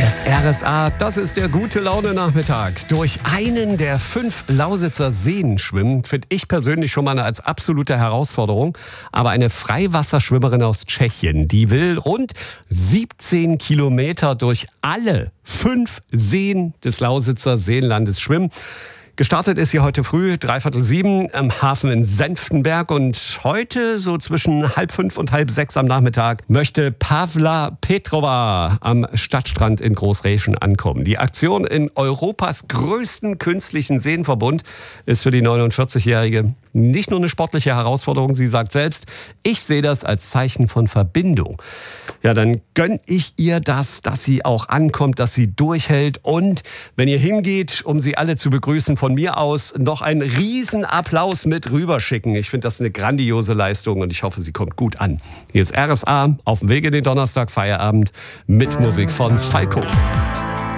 Das RSA, das ist der Gute-Laune-Nachmittag. Durch einen der 5 Lausitzer Seen schwimmen, finde ich persönlich schon mal als absolute Herausforderung. Aber eine Freiwasserschwimmerin aus Tschechien, die will rund 17 Kilometer durch alle 5 Seen des Lausitzer Seenlandes schwimmen. Gestartet ist sie heute früh, 6:45 am Hafen in Senftenberg. Und heute, so zwischen 4:30 und 5:30 am Nachmittag, möchte Pavla Petrova am Stadtstrand in Großräschen ankommen. Die Aktion in Europas größten künstlichen Seenverbund ist für die 49-Jährige nicht nur eine sportliche Herausforderung. Sie sagt selbst, ich sehe das als Zeichen von Verbindung. Ja, dann gönne ich ihr das, dass sie auch ankommt, dass sie durchhält. Und wenn ihr hingeht, um sie alle zu begrüßen, von mir aus noch einen riesen Applaus mit rüberschicken. Ich finde das eine grandiose Leistung und ich hoffe, sie kommt gut an. Hier ist RSA auf dem Weg in den Donnerstag Feierabend mit Musik von Falco.